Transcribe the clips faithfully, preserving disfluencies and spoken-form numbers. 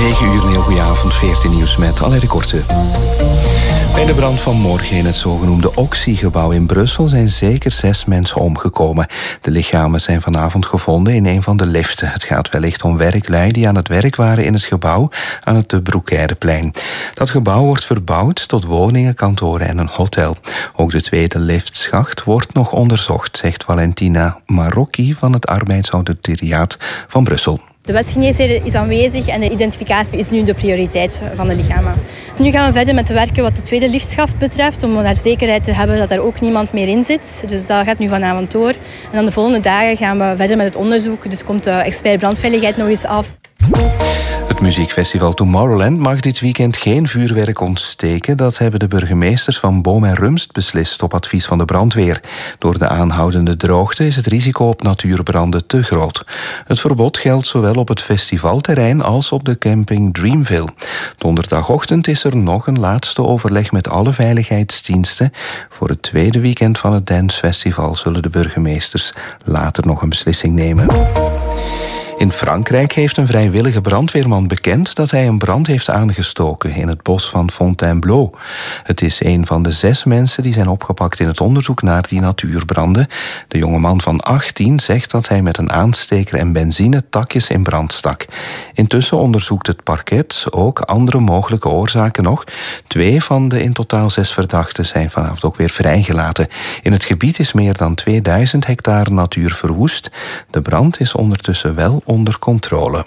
negen uur, een heel goede avond, veertien nieuws met Alain de Korte. Bij de brand van morgen in het zogenoemde Oxy-gebouw in Brussel zijn zeker zes mensen omgekomen. De lichamen zijn vanavond gevonden in een van de liften. Het gaat wellicht om werklui die aan het werk waren in het gebouw aan het de Broekeireplein. Dat gebouw wordt verbouwd tot woningen, kantoren en een hotel. Ook de tweede liftschacht wordt nog onderzocht, zegt Valentina Marocchi van het Arbeidsauditariaat van Brussel. De wetsgeneesheer is aanwezig en de identificatie is nu de prioriteit van de lichamen. Nu gaan we verder met te werken wat de tweede liftschacht betreft, om daar zekerheid te hebben dat er ook niemand meer in zit. Dus dat gaat nu vanavond door. En dan de volgende dagen gaan we verder met het onderzoek. Dus komt de expert brandveiligheid nog eens af. Het muziekfestival Tomorrowland mag dit weekend geen vuurwerk ontsteken. Dat hebben de burgemeesters van Boom en Rumst beslist op advies van de brandweer. Door de aanhoudende droogte is het risico op natuurbranden te groot. Het verbod geldt zowel op het festivalterrein als op de camping Dreamville. Donderdagochtend is er nog een laatste overleg met alle veiligheidsdiensten. Voor het tweede weekend van het dancefestival zullen de burgemeesters later nog een beslissing nemen. In Frankrijk heeft een vrijwillige brandweerman bekend dat hij een brand heeft aangestoken in het bos van Fontainebleau. Het is een van de zes mensen die zijn opgepakt in het onderzoek naar die natuurbranden. De jongeman van achttien zegt dat hij met een aansteker en benzine takjes in brand stak. Intussen onderzoekt het parket ook andere mogelijke oorzaken nog. Twee van de in totaal zes verdachten zijn vanavond ook weer vrijgelaten. In het gebied is meer dan tweeduizend hectare natuur verwoest. De brand is ondertussen wel onder controle.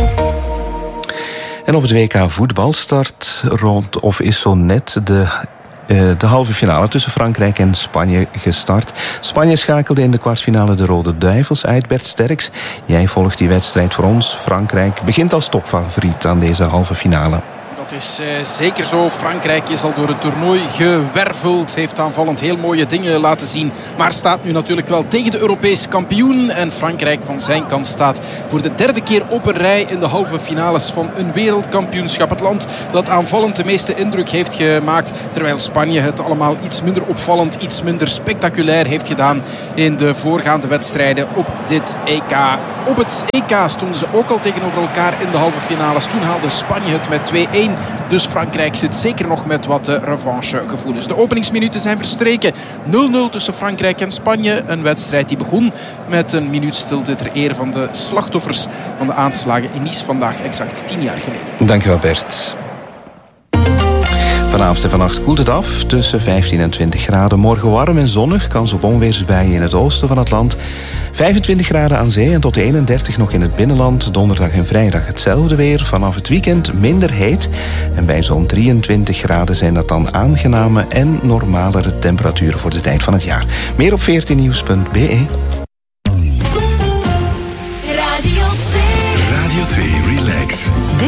En op het W K voetbal start rond, of is zo net de... Uh, de halve finale tussen Frankrijk en Spanje gestart. Spanje schakelde in de kwartfinale de Rode Duivels uit. Bert Sterks, jij volgt die wedstrijd voor ons. Frankrijk begint als topfavoriet aan deze halve finale. Dat is uh, zeker zo. Frankrijk is al door het toernooi gewerveld. Heeft aanvallend heel mooie dingen laten zien. Maar staat nu natuurlijk wel tegen de Europese kampioen. En Frankrijk van zijn kant staat voor de derde keer op een rij in de halve finales van een wereldkampioenschap. Het land dat aanvallend de meeste indruk heeft gemaakt. Terwijl Spanje het allemaal iets minder opvallend, iets minder spectaculair heeft gedaan in de voorgaande wedstrijden op dit E K. Op het E K stonden ze ook al tegenover elkaar in de halve finales. Toen haalde Spanje het met twee-één. Dus Frankrijk zit zeker nog met wat revanchegevoelens. De openingsminuten zijn verstreken. nul nul tussen Frankrijk en Spanje. Een wedstrijd die begon met een minuut stilte ter ere van de slachtoffers van de aanslagen in Nice vandaag exact tien jaar geleden. Dankjewel Bert. Vanavond en vannacht koelt het af tussen vijftien en twintig graden. Morgen warm en zonnig, kans op onweersbuien in het oosten van het land. vijfentwintig graden aan zee en tot eenendertig nog in het binnenland. Donderdag en vrijdag hetzelfde weer. Vanaf het weekend minder heet. En bij zo'n drieëntwintig graden zijn dat dan aangename en normalere temperaturen voor de tijd van het jaar. Meer op veertien nieuws punt b e. Radio twee. Radio twee Relax.